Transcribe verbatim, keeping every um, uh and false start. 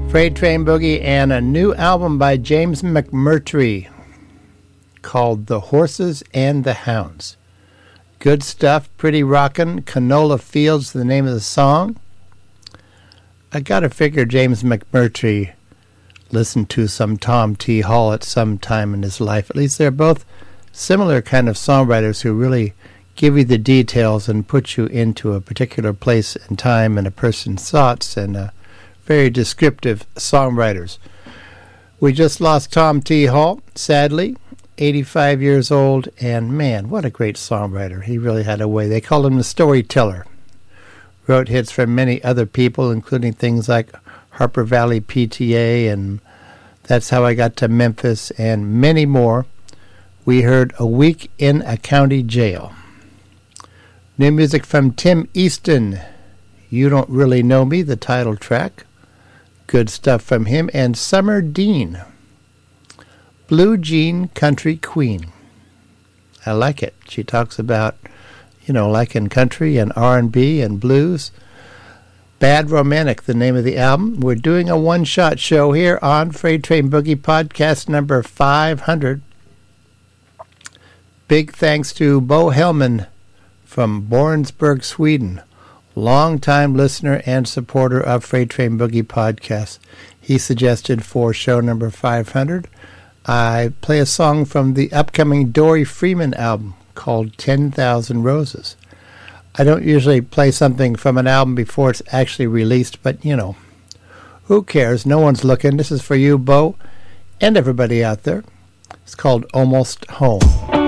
Freight Train Boogie and a new album by James McMurtry called The Horses and the Hounds. Good stuff, pretty rockin'. Canola Fields, the name of the song. I gotta figure James McMurtry listened to some Tom T. Hall at some time in his life. At least they're both similar kind of songwriters who really give you the details and put you into a particular place and time and a person's thoughts, and uh, very descriptive songwriters. We just lost Tom T. Hall, sadly, eighty-five years old, and man, what a great songwriter. He really had a way. They called him the storyteller. Wrote hits for many other people, including things like Harper Valley P T A and That's How I Got to Memphis, and many more. We heard A Week in a County Jail. New music from Tim Easton, You Don't Really Know Me, the title track. Good stuff from him. And Summer Dean, Blue Jean Country Queen. I like it. She talks about, you know, liking country and R and B and blues. Bad Romantic, the name of the album. We're doing a one-shot show here on Freight Train Boogie podcast number five hundred. Big thanks to Bo Hellman from Borensberg, Sweden. Long-time listener and supporter of Freight Train Boogie podcast. He suggested for show number five hundred, I play a song from the upcoming Dory Freeman album called ten thousand Roses. I don't usually play something from an album before it's actually released, but, you know, who cares? No one's looking. This is for you, Bo, and everybody out there. It's called Almost Home.